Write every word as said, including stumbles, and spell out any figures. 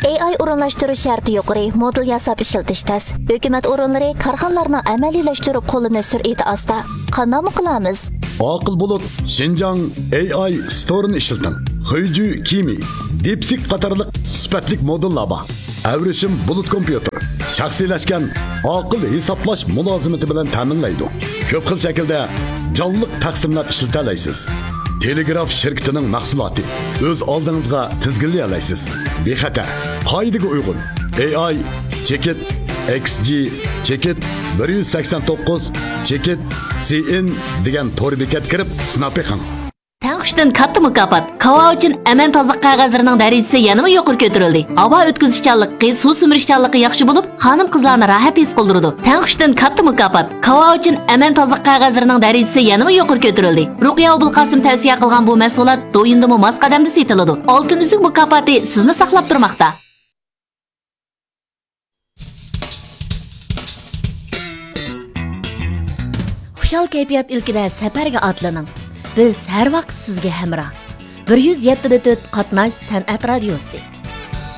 A I o'rinlashtirish sharti yuqori, model yasab ishlatish tez. Hukumat o'rinlari korxonalarning amaliylashtirib qo'lini sur'ati asta. Qanday qilamiz? Aql bulut Xinjiang A I Store'ni ishlating. Xuyju Kimi, DeepSeek qatorliq sifatlik modellar bor. Avrishim bulut kompyuter shaxsiylashgan aql hisoblash mulozimati bilan ta'minlaydi. Ko'p xil shaklda jonliq taqsimlab ishlata olasiz. Telegraf shirkatining mahsuloti o'z oldingizga tizginlay olasiz. Bexatar, qoidaga uyg'un. A I Checkit X G Checkit bir yuz sakson to'qqiz Checkit C N degan to'r bekat kirib sinab beqing. Tang'ishdan katta mukofot. Kava uchun aman toza qog'ozlarining darajasi yanada yuqori ko'tarildi. Havo o'tkazishchanligi, suv simirishchanligi yaxshi bo'lib, xonim qizlarni rahat his qildirdi. Tang'ishdan katta mukofot. Kava uchun aman toza qog'ozlarining darajasi yanada yuqori ko'tarildi. Ruqiya Abulqasim tavsiya qilgan bu mahsulot do'yindimi mos qadamda setiladi. Oltin uzuk mukofoti sizni saqlab turmoqda. Xushal kayfiyat ilkida safarga otlaning. Biz har vaqt sizga hamroh. bir yuz yetti nuqta to'rt Qatnash san'at radiosi.